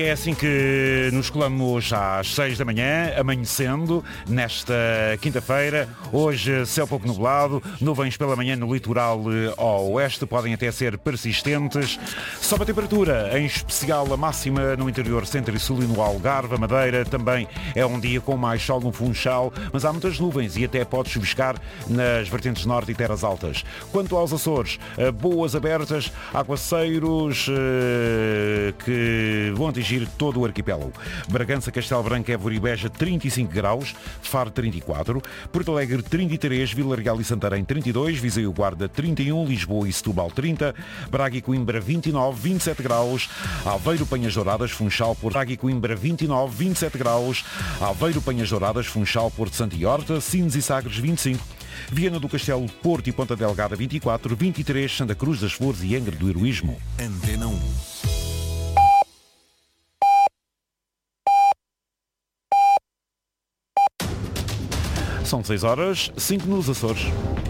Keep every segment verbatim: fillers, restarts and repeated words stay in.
E é assim que nos colamos às seis da manhã, amanhecendo, nesta quinta-feira. Hoje, céu pouco nublado, nuvens pela manhã no litoral ao oeste, podem até ser persistentes. Sobe a temperatura, em especial a máxima no interior centro e sul e no Algarve, a Madeira. Também é um dia com mais sol no Funchal, mas há muitas nuvens e até pode chuviscar nas vertentes norte e terras altas. Quanto aos Açores, boas abertas, aguaceiros que vão atingir todo o arquipélago. Bragança, Castelo Branco, Évora e Beja, trinta e cinco graus, Faro, trinta e quatro, Porto Alegre, trinta e três, Vila Real e Santarém, trinta e dois, Viseu e Guarda, trinta e um, Lisboa e Setúbal, trinta, Braga e Coimbra, vinte e nove, vinte e sete graus, Aveiro, Penhas Douradas, Funchal, Porto, Braga e Coimbra, vinte e nove, vinte e sete graus, Aveiro, Penhas Douradas, Funchal, Porto Santo e Horta, Sines e Sagres, vinte e cinco, Viana do Castelo, Porto e Ponta Delgada, vinte e quatro, vinte e três, Santa Cruz das Flores e Angra do Heroísmo. Antena um. São seis horas, cinco nos Açores.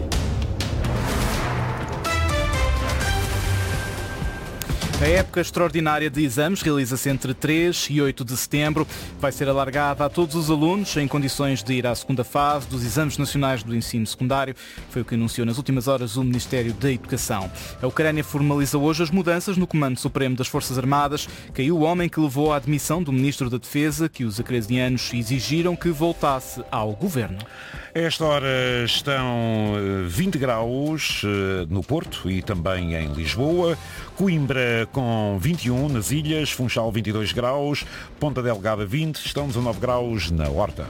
A época extraordinária de exames realiza-se entre três e oito de setembro. Vai ser alargada a todos os alunos em condições de ir à segunda fase dos Exames Nacionais do Ensino Secundário. Foi o que anunciou nas últimas horas o Ministério da Educação. A Ucrânia formaliza hoje as mudanças no Comando Supremo das Forças Armadas. Caiu o homem que levou à admissão do Ministro da Defesa, que os ucranianos exigiram que voltasse ao governo. A esta hora estão vinte graus no Porto e também em Lisboa. Coimbra com vinte e um nas ilhas, Funchal vinte e dois graus, Ponta Delgada vinte, estão dezanove graus na Horta.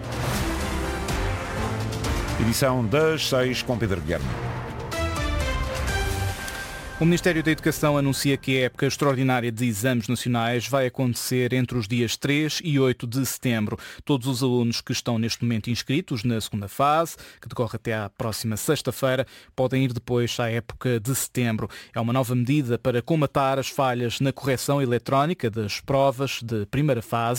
Edição das seis com Pedro Guilherme. O Ministério da Educação anuncia que a época extraordinária de exames nacionais vai acontecer entre os dias três e oito de setembro. Todos os alunos que estão neste momento inscritos na segunda fase, que decorre até à próxima sexta-feira, podem ir depois à época de setembro. É uma nova medida para comatar as falhas na correção eletrónica das provas de primeira fase.